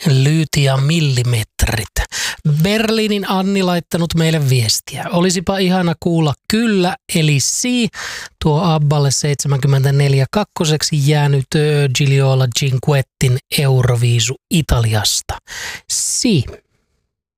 Lyytia millimetrit. Berliinin Anni laittanut meille viestiä. Olisipa ihana kuulla kyllä, eli si. Tuo Abballe 74 kakkoseksi jäänyt Gigliola Cinquettin Euroviisu Italiasta. Si.